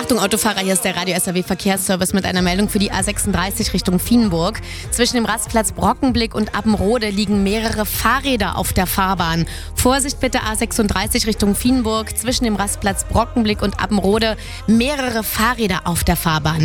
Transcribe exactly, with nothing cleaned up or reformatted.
Achtung Autofahrer, hier ist der Radio S R W Verkehrsservice mit einer Meldung für die A sechsunddreißig Richtung Vienburg. Zwischen dem Rastplatz Brockenblick und Appenrode liegen mehrere Fahrräder auf der Fahrbahn. Vorsicht bitte, A sechsunddreißig Richtung Vienburg, zwischen dem Rastplatz Brockenblick und Appenrode mehrere Fahrräder auf der Fahrbahn.